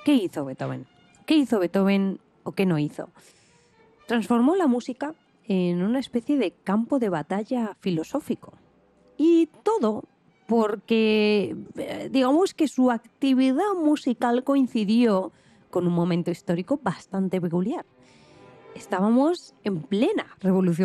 ¿Qué hizo Beethoven? ¿Qué hizo Beethoven o qué no hizo? Transformó la música en una especie de campo de batalla filosófico. Y todo porque, digamos que su actividad musical coincidió con un momento histórico bastante peculiar. Estábamos en plena Revolución